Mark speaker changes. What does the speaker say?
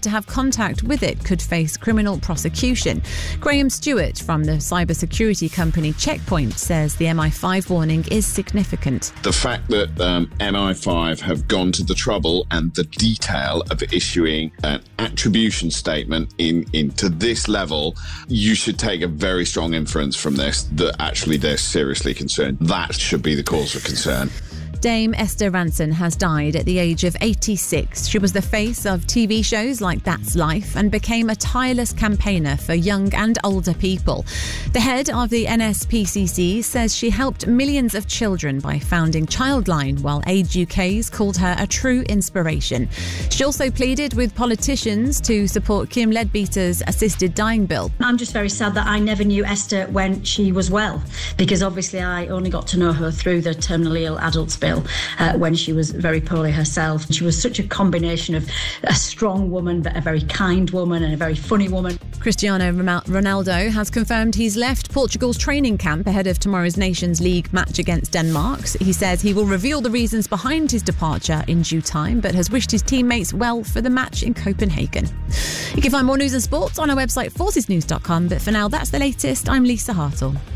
Speaker 1: to have contact with it could face criminal prosecution. Graham Stewart from the cybersecurity company Checkpoint says the MI5 warning is significant.
Speaker 2: The fact that MI5 have gone to the trouble and the detail of issuing an attribution statement into this level, you should take a very strong inference from this that actually they're seriously concerned. That should be the cause for concern.
Speaker 1: Dame Esther Rantzen has died at the age of 86. She was the face of TV shows like That's Life and became a tireless campaigner for young and older people. The head of the NSPCC says she helped millions of children by founding Childline, while Age UK's called her a true inspiration. She also pleaded with politicians to support Kim Leadbeater's assisted dying bill.
Speaker 3: I'm just very sad that I never knew Esther when she was well, because obviously I only got to know her through the terminally ill adults bill. When she was very poorly herself. She was such a combination of a strong woman, but a very kind woman and a very funny woman.
Speaker 1: Cristiano Ronaldo has confirmed he's left Portugal's training camp ahead of tomorrow's Nations League match against Denmark. He says he will reveal the reasons behind his departure in due time, but has wished his teammates well for the match in Copenhagen. You can find more news and sports on our website, forcesnews.com, but for now, that's the latest. I'm Lisa Hartle.